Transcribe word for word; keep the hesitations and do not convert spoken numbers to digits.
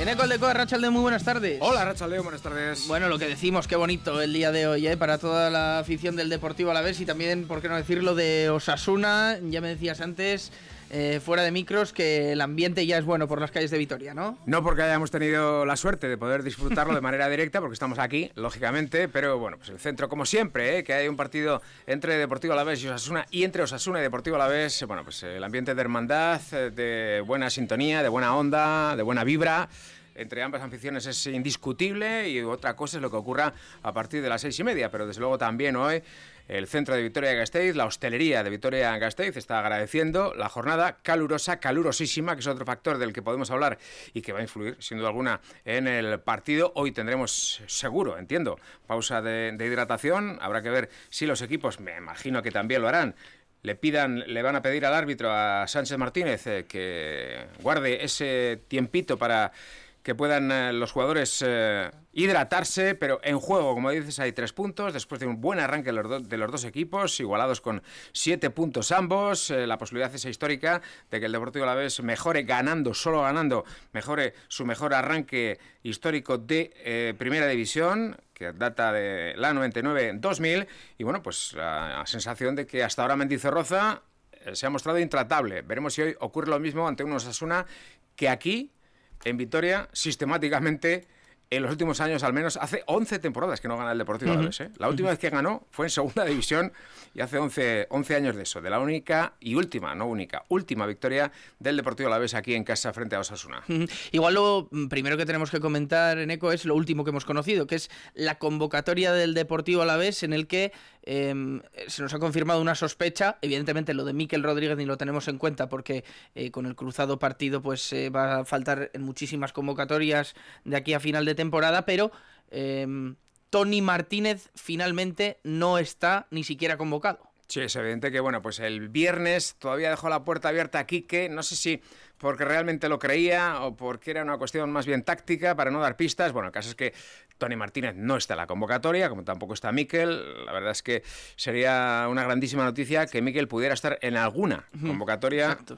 Eneco Aldeco, Arratsalde, muy buenas tardes. Hola, Arratsalde, buenas tardes. Bueno, lo que decimos, qué bonito el día de hoy, ¿eh? Para toda la afición del Deportivo Alavés y también, por qué no decirlo, de Osasuna. Ya me decías antes, eh, fuera de micros, que el ambiente ya es bueno por las calles de Vitoria, ¿no? No porque hayamos tenido la suerte de poder disfrutarlo de manera directa, porque estamos aquí, lógicamente, pero bueno, pues el centro, como siempre, ¿eh? Que hay un partido entre Deportivo Alavés y Osasuna, y entre Osasuna y Deportivo Alavés, bueno, pues el ambiente de hermandad, de buena sintonía, de buena onda, de buena vibra entre ambas aficiones es indiscutible, y otra cosa es lo que ocurra a partir de las seis y media, pero desde luego también hoy el centro de Vitoria-Gasteiz, la hostelería de Vitoria-Gasteiz está agradeciendo la jornada calurosa, calurosísima, que es otro factor del que podemos hablar y que va a influir sin duda alguna en el partido. Hoy tendremos seguro, entiendo, pausa de, de hidratación, habrá que ver si los equipos, me imagino que también lo harán, le pidan, le van a pedir al árbitro, a Sánchez Martínez, eh, que guarde ese tiempito para que puedan eh, los jugadores eh, hidratarse, pero en juego, como dices, hay tres puntos, después de un buen arranque de los, do, de los dos equipos, igualados con siete puntos ambos, eh, la posibilidad esa histórica de que el Deportivo Alavés mejore ganando, solo ganando, mejore su mejor arranque histórico de eh, Primera División, que data de la noventa y nueve dos mil, y bueno, pues la, la sensación de que hasta ahora Mendizorroza eh, se ha mostrado intratable. Veremos si hoy ocurre lo mismo ante un Osasuna que aquí, en Vitoria, sistemáticamente, en los últimos años al menos, hace once temporadas que no gana el Deportivo uh-huh. Alavés, ¿eh? La última uh-huh. vez que ganó fue en Segunda División y hace once, once años de eso, de la única y última, no única, última victoria del Deportivo Alavés aquí en casa frente a Osasuna. Uh-huh. Igual lo primero que tenemos que comentar, Eneco, es lo último que hemos conocido, que es la convocatoria del Deportivo Alavés, en el que eh, se nos ha confirmado una sospecha. Evidentemente lo de Mikel Rodríguez ni lo tenemos en cuenta porque eh, con el cruzado partido pues eh, va a faltar en muchísimas convocatorias de aquí a final de temporada, pero eh, Tony Martínez finalmente no está ni siquiera convocado. Sí, es evidente que, bueno, pues el viernes todavía dejó la puerta abierta a Quique, no sé si porque realmente lo creía o porque era una cuestión más bien táctica para no dar pistas. Bueno, el caso es que Tony Martínez no está en la convocatoria, como tampoco está Mikel. La verdad es que sería una grandísima noticia que Mikel pudiera estar en alguna convocatoria. Exacto.